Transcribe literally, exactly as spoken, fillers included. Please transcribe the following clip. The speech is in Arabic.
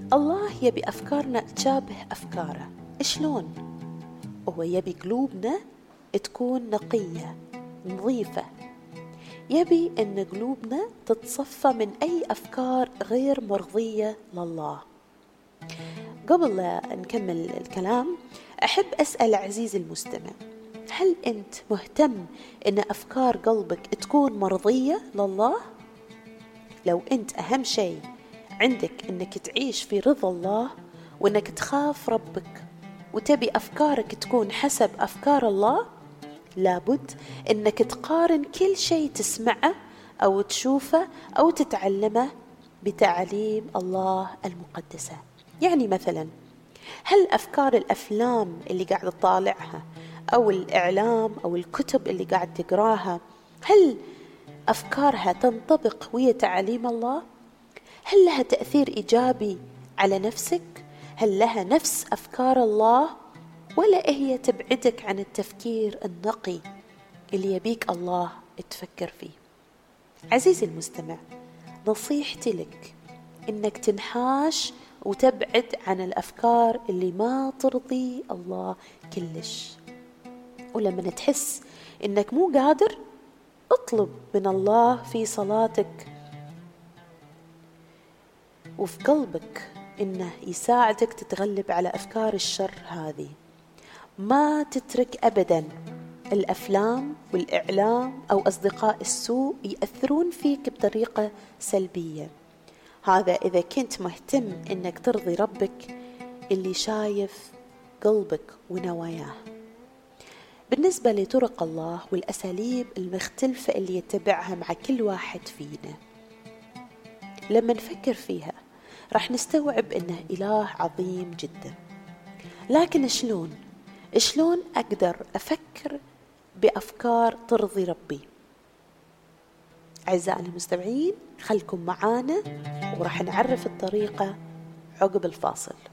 الله يبي أفكارنا تشابه أفكاره. شلون؟ هو يبي قلوبنا تكون نقية نظيفة، يبي أن قلوبنا تتصفى من أي أفكار غير مرضية لله. قبل لا نكمل الكلام أحب أسأل عزيزي المستمع، هل أنت مهتم أن أفكار قلبك تكون مرضية لله؟ لو أنت أهم شيء عندك أنك تعيش في رضا الله وأنك تخاف ربك وتبي أفكارك تكون حسب أفكار الله، لابد أنك تقارن كل شيء تسمعه أو تشوفه أو تتعلمه بتعليم الله المقدسة. يعني مثلا، هل أفكار الأفلام اللي قاعد تطالعها أو الإعلام أو الكتب اللي قاعد تقراها، هل أفكارها تنطبق ويا تعليم الله؟ هل لها تأثير إيجابي على نفسك؟ هل لها نفس أفكار الله؟ ولا هي تبعدك عن التفكير النقي اللي يبيك الله تفكر فيه؟ عزيزي المستمع، نصيحتي لك إنك تنحاش وتبعد عن الأفكار اللي ما ترضي الله كلش. ولما تحس إنك مو قادر، اطلب من الله في صلاتك وفي قلبك إنه يساعدك تتغلب على أفكار الشر هذه. ما تترك أبدا الأفلام والإعلام أو أصدقاء السوء يأثرون فيك بطريقة سلبية. هذا إذا كنت مهتم إنك ترضي ربك اللي شايف قلبك ونواياه. بالنسبة لطرق الله والأساليب المختلفة اللي يتبعها مع كل واحد فينا، لما نفكر فيها راح نستوعب إنه إله عظيم جدا. لكن شلون؟ شلون أقدر أفكر بأفكار ترضي ربي؟ أعزائنا المستمعين، خلكم معانا وراح نعرف الطريقة عقب الفاصل.